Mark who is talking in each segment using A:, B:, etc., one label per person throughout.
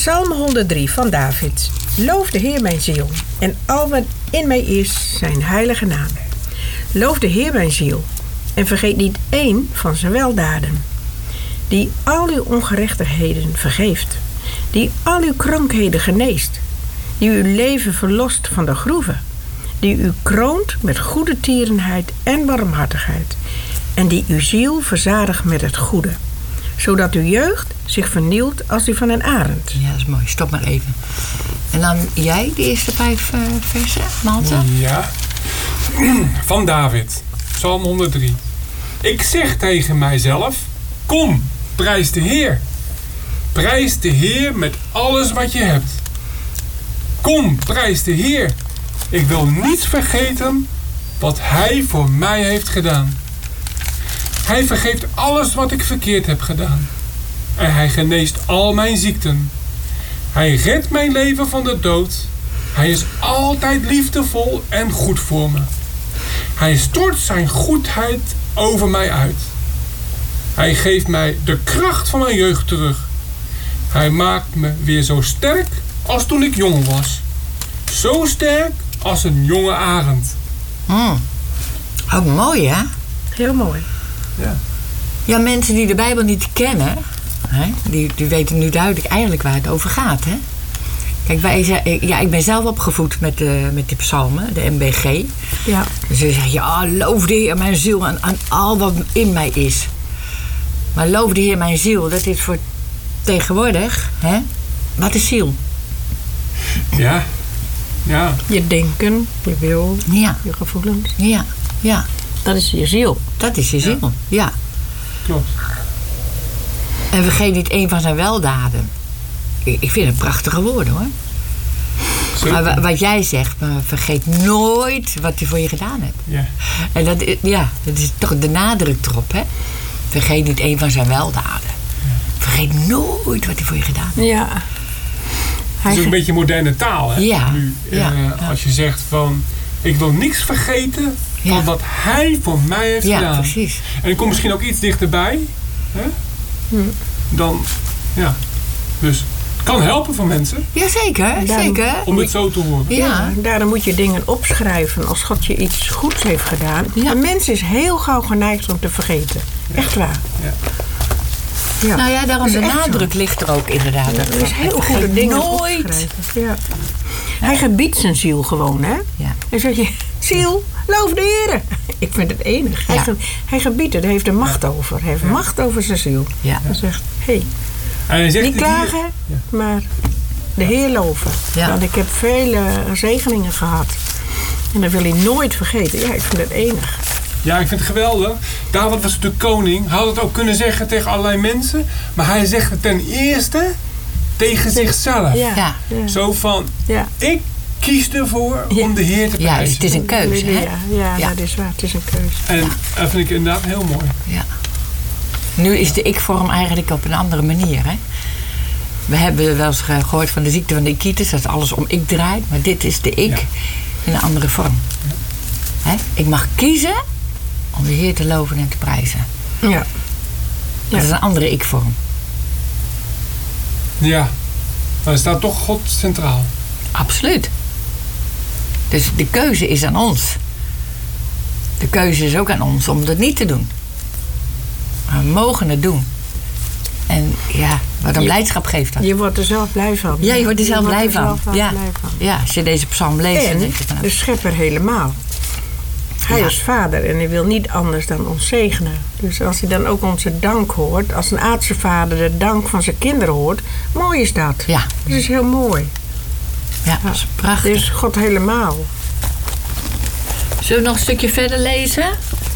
A: Psalm 103 van David. Loof de Heer mijn ziel en al wat in mij is zijn heilige naam. Loof de Heer mijn ziel en vergeet niet één van zijn weldaden. Die al uw ongerechtigheden vergeeft. Die al uw krankheden geneest. Die uw leven verlost van de groeven. Die u kroont met goede tierenheid en barmhartigheid. En die uw ziel verzadigt met het goede. Zodat uw jeugd zich vernieuwt als die van een arend.
B: Ja, dat is mooi. Stop maar even. En dan jij, de eerste 5 versen, Malte?
C: Ja. Van David, Psalm 103. Ik zeg tegen mijzelf, kom, prijs de Heer. Prijs de Heer met alles wat je hebt. Kom, prijs de Heer. Ik wil niet vergeten wat Hij voor mij heeft gedaan. Hij vergeeft alles wat ik verkeerd heb gedaan. En Hij geneest al mijn ziekten. Hij redt mijn leven van de dood. Hij is altijd liefdevol en goed voor me. Hij stort zijn goedheid over mij uit. Hij geeft mij de kracht van mijn jeugd terug. Hij maakt me weer zo sterk als toen ik jong was. Zo sterk als een jonge arend.
B: Ook mooi, hè?
A: Heel mooi.
C: Ja.
B: Ja, mensen die de Bijbel niet kennen, hè, die weten nu duidelijk eigenlijk waar het over gaat, hè? Kijk, ik ben zelf opgevoed met die psalmen, de MBG.
A: Ja.
B: Dus ze zeggen, ja, loof de Heer mijn ziel aan al wat in mij is. Maar loof de Heer mijn ziel, dat is voor tegenwoordig, hè? Wat is ziel?
C: Ja. Ja.
A: Je denken, je wil,
B: Ja.
A: je gevoelens.
B: Ja.
A: Dat is je ziel.
B: Dat is je ziel, ja.
C: Klopt.
B: En vergeet niet één van zijn weldaden. Ik vind het prachtige woorden, hoor.
C: Zeker.
B: Maar wat jij zegt, maar vergeet nooit wat hij voor je gedaan hebt.
C: Ja.
B: En dat is toch de nadruk erop, hè? Vergeet niet één van zijn weldaden. Vergeet nooit wat hij voor je gedaan heeft.
A: Ja.
C: Het is ook een beetje moderne taal, hè?
B: Ja.
C: Nu,
B: Ja.
C: Als je zegt van, ik wil niks vergeten van wat Hij voor mij heeft
B: Ja,
C: gedaan.
B: precies.
C: En ik kom misschien ook iets dichterbij. Hè? Dan, ja. Dus het kan helpen voor mensen
B: Jazeker,
A: dan-
B: zeker.
C: om het zo te horen.
B: Ja.
A: Daarom moet je dingen opschrijven als God je iets goeds heeft gedaan.
B: Ja.
A: Een mens is heel gauw geneigd om te vergeten. Echt waar.
C: Ja.
A: Ja.
B: Nou ja, daarom
A: Dat
B: de
A: is echt
B: nadruk ligt er ook inderdaad.
A: Er is heel
B: Vergeet
A: goede dingen
B: nooit.
A: opgeschreven. Ja. Hij gebiedt zijn ziel gewoon, hè?
B: Ja.
A: En zeg je, ziel, loof de Heer. Ik vind het enig.
B: Ja.
A: Hij gebiedt het, hij heeft er macht over. Hij heeft macht over zijn ziel.
B: Ja.
A: Hij zegt, hé,
C: En hij zegt
A: niet
C: het hier-
A: klagen, maar de Heer loven.
B: Ja.
A: Want ik heb vele zegeningen gehad. En dat wil hij nooit vergeten. Ja, ik vind het enig.
C: Ja, ik vind het geweldig. David was de koning. Hij had het ook kunnen zeggen tegen allerlei mensen. Maar hij zegt het ten eerste tegen zichzelf.
B: Ja.
C: Zo van,
A: Ja.
C: ik kies ervoor
A: Ja.
C: om de Heer te
B: Ja,
C: prijzen.
B: het is een keuze, hè?
A: Ja,
B: Ja.
A: dat is waar. Het is een keuze.
C: En dat vind ik inderdaad heel mooi.
B: Ja. Nu is de ik-vorm eigenlijk op een andere manier, hè? We hebben wel eens gehoord van de ziekte van de ikitis, dat alles om ik draait. Maar dit is de ik in een andere vorm. Hè? Ik mag kiezen om de Heer te loven en te prijzen.
A: Ja.
B: Dat is een andere ik-vorm.
C: Ja, maar er staat toch God centraal.
B: Absoluut. Dus de keuze is aan ons. De keuze is ook aan ons om dat niet te doen. Maar we mogen het doen. En ja, wat een blijdschap geeft dat.
A: Je wordt er zelf blij van.
B: Ja, je wordt er zelf blij van. Ja.
A: blij van.
B: Ja, als je deze psalm leest, dan
A: En
B: denk je van...
A: de schepper helemaal. Hij
B: Ja.
A: is vader en hij wil niet anders dan ons zegenen. Dus als hij dan ook onze dank hoort, als een aardse vader de dank van zijn kinderen hoort, mooi is dat.
B: Ja,
A: Dat is heel mooi.
B: ja, dat is prachtig.
A: Dus God helemaal.
B: Zullen we nog een stukje verder lezen?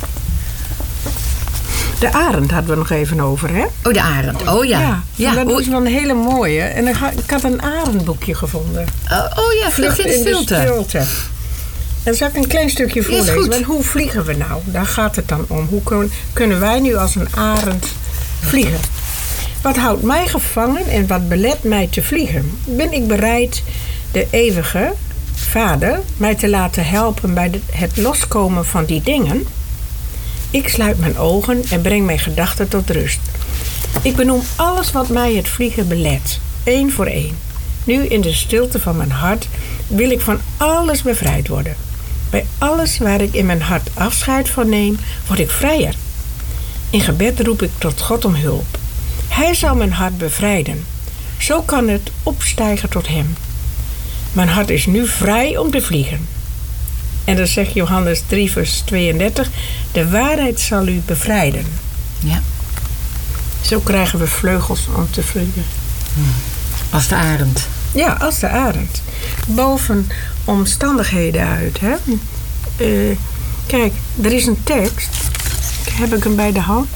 A: De arend hadden we nog even over, hè?
B: Oh, de arend. Oh ja. Ja,
A: dat
B: oh,
A: is wel een hele mooie. En ik had een arendboekje gevonden.
B: oh ja, Vlucht in de Stilte.
A: En zal ik een klein stukje voorlezen?
B: goed.
A: Want hoe vliegen we nou? Daar gaat het dan om. Hoe kunnen wij nu als een arend vliegen? Wat houdt mij gevangen en wat belet mij te vliegen? Ben ik bereid de eeuwige Vader mij te laten helpen bij het loskomen van die dingen? Ik sluit mijn ogen en breng mijn gedachten tot rust. Ik benoem alles wat mij het vliegen belet. één voor één. Nu in de stilte van mijn hart wil ik van alles bevrijd worden. Bij alles waar ik in mijn hart afscheid van neem, word ik vrijer. In gebed roep ik tot God om hulp. Hij zal mijn hart bevrijden. Zo kan het opstijgen tot hem. Mijn hart is nu vrij om te vliegen. En dan zegt Johannes 3 vers 32... De waarheid zal u bevrijden.
B: Ja.
A: Zo krijgen we vleugels om te vliegen.
B: Als de arend.
A: Ja, als de arend. Boven omstandigheden uit. Hè? Kijk, er is een tekst. Heb ik hem bij de hand.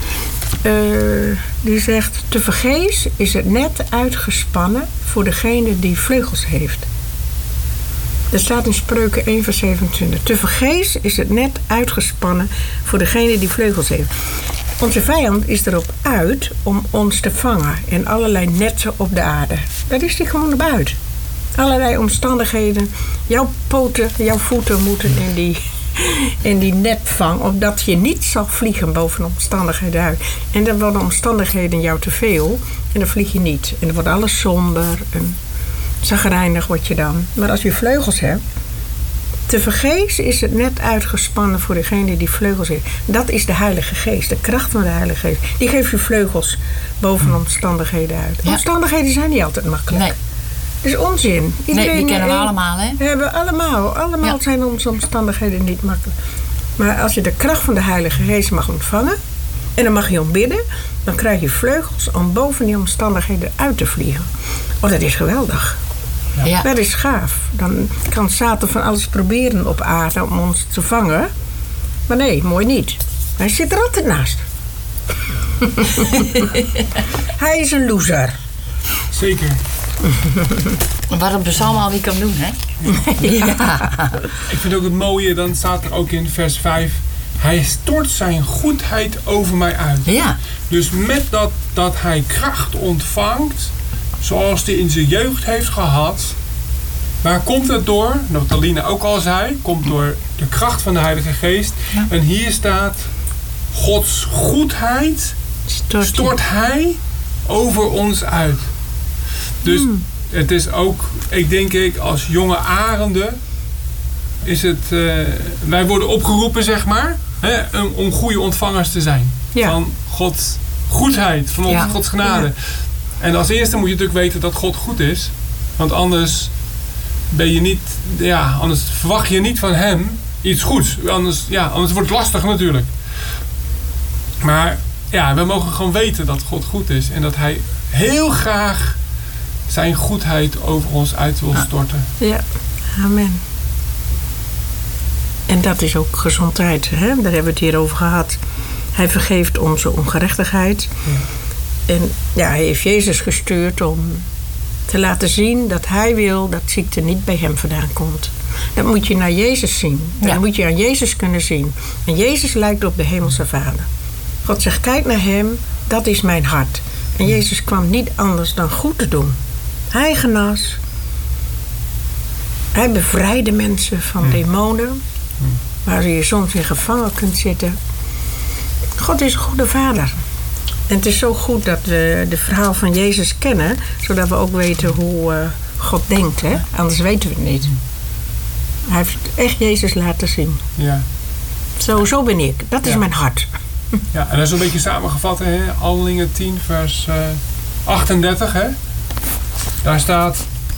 A: Die zegt... Tevergeefs is het net uitgespannen voor degene die vleugels heeft. Er staat in Spreuken 1 vers 27. Tevergeefs is het net uitgespannen voor degene die vleugels heeft. Onze vijand is erop uit om ons te vangen in allerlei netten op de aarde. Daar is hij gewoon op uit. Allerlei omstandigheden. Jouw poten, jouw voeten moeten in die net vangen, opdat je niet zal vliegen boven omstandigheden uit. En dan worden omstandigheden jou te veel en dan vlieg je niet. En dan wordt alles somber en chagrijnig word je dan. Maar als je vleugels hebt, tevergeefs is het net uitgespannen voor degene die vleugels heeft. Dat is de Heilige Geest, de kracht van de Heilige Geest. Die geeft je vleugels boven omstandigheden uit. Ja. Omstandigheden zijn niet altijd makkelijk. Nee. Dat is onzin.
B: Iedereen, die kennen we allemaal, hè?
A: We hebben allemaal zijn onze omstandigheden niet makkelijk. Maar als je de kracht van de Heilige Geest mag ontvangen, en dan mag je om bidden, dan krijg je vleugels om boven die omstandigheden uit te vliegen. Oh, dat is geweldig. Ja. Dat is gaaf. Dan kan Satan van alles proberen op aarde om ons te vangen. Maar nee, mooi niet. Hij zit er altijd naast. Hij is een loser.
C: Zeker.
B: Waarom de psalm al niet kan doen, hè?
A: Ja.
C: Ik vind ook het mooie, dan staat er ook in vers 5... Hij stort zijn goedheid over mij uit.
B: Ja.
C: Dus met dat hij kracht ontvangt, zoals hij in zijn jeugd heeft gehad... Waar komt het door? Wat Alina ook al zei, komt door de kracht van de Heilige Geest. Ja. En hier staat, Gods goedheid stort hij over ons uit. Dus het is ook, ik denk als jonge arenden is het, wij worden opgeroepen, zeg maar, hè, om goede ontvangers te zijn. Ja. Van Gods goedheid, van Gods genade. Ja. En als eerste moet je natuurlijk weten dat God goed is. Want anders ben je niet, anders verwacht je niet van hem iets goeds. Anders wordt het lastig natuurlijk. Maar we mogen gewoon weten dat God goed is. En dat hij heel graag zijn goedheid over ons uit wil storten. Ja,
A: amen. En dat is ook gezondheid, hè? Daar hebben we het hier over gehad. Hij vergeeft onze ongerechtigheid. Ja. En hij heeft Jezus gestuurd om te laten zien dat hij wil dat ziekte niet bij hem vandaan komt. Dat moet je naar Jezus zien. Dat moet je aan Jezus kunnen zien. En Jezus lijkt op de hemelse Vader. God zegt, kijk naar hem, dat is mijn hart. En Jezus kwam niet anders dan goed te doen. Hij genas. Hij bevrijdde mensen van demonen. Waar je soms in gevangen kunt zitten. God is een goede vader. En het is zo goed dat we de verhaal van Jezus kennen. Zodat we ook weten hoe God denkt. Hè? Anders weten we het niet. Hij heeft echt Jezus laten zien. Ja. Zo ben ik. Dat is mijn hart.
C: Ja, en dat is een beetje samengevat. Hè? Handelingen 10 vers 38. Hè? Daar staat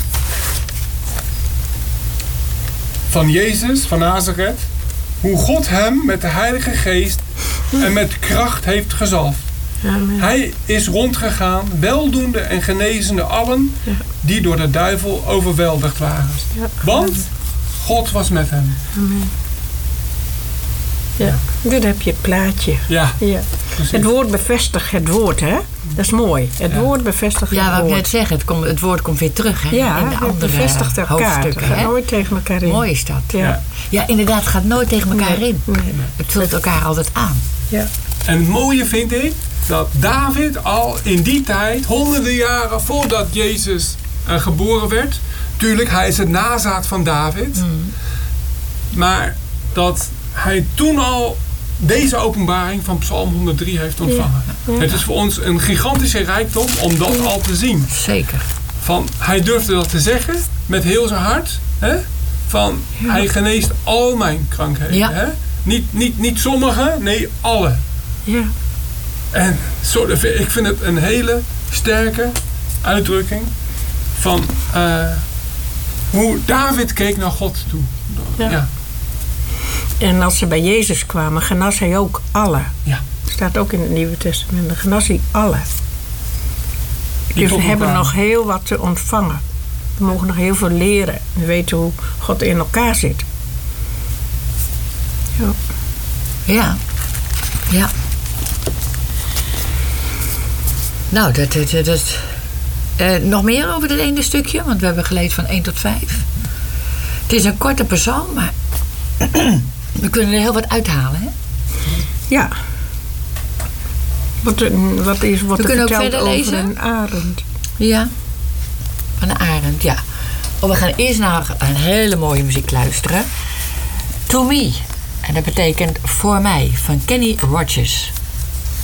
C: van Jezus van Nazareth, hoe God hem met de Heilige Geest en met kracht heeft gezalfd. Amen. Hij is rondgegaan, weldoende en genezende allen die door de duivel overweldigd waren. Ja. Want God was met hem.
A: Amen. Ja, dit heb je het plaatje.
C: Ja.
A: Het woord bevestigt het woord, hè? Dat is mooi. Het woord bevestigt het woord.
B: Ja, wat ik net zeg, het woord komt weer terug, hè?
A: Ja,
B: in de andere
A: bevestigt elkaar. Het gaat nooit tegen elkaar in.
B: Mooi is dat. Ja, inderdaad, het gaat nooit tegen elkaar in. Nee. Het vult elkaar altijd aan.
A: Ja.
C: En het mooie vind ik dat David al in die tijd, honderden jaren voordat Jezus geboren werd, tuurlijk, hij is het nazaat van David, maar dat hij toen al deze openbaring van Psalm 103 heeft ontvangen.
A: Ja.
C: Het is voor ons een gigantische rijkdom om dat al te zien.
B: Zeker.
C: Van, hij durfde dat te zeggen met heel zijn hart. Hè? Van, hij geneest al mijn krankheden.
B: Ja.
C: Hè? Niet sommige, nee alle.
A: Ja.
C: En ik vind het een hele sterke uitdrukking van hoe David keek naar God toe.
A: Ja.
C: Ja.
A: En als ze bij Jezus kwamen, genas hij ook alle.
C: Ja.
A: Staat ook in het Nieuwe Testament. Dan genas hij alle. Dus we hebben nog heel wat te ontvangen. We mogen nog heel veel leren. We weten hoe God in elkaar zit. Ja.
B: Ja. Ja. Nou, nog meer over dit ene stukje? Want we hebben gelezen van 1 tot 5. Het is een korte psalm, maar we kunnen er heel wat uithalen, hè?
A: Ja. Wat er
B: kunnen ook
A: verteld
B: verder
A: over
B: lezen.
A: een arend.
B: Ja. Van de arend, ja. Oh, we gaan eerst naar een hele mooie muziek luisteren. To Me. En dat betekent voor mij, van Kenny Rogers.